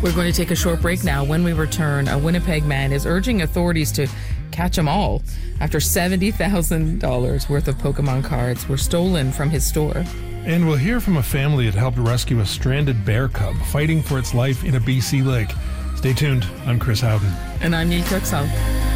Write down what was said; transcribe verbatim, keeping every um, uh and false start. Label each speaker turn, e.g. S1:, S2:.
S1: We're going to take a short break now. When we return, a Winnipeg man is urging authorities to catch them all after seventy thousand dollars worth of Pokemon cards were stolen from his store.
S2: And we'll hear from a family that helped rescue a stranded bear cub fighting for its life in a B C lake. Stay tuned. I'm Chris Howden.
S1: And I'm Nate Kirksall.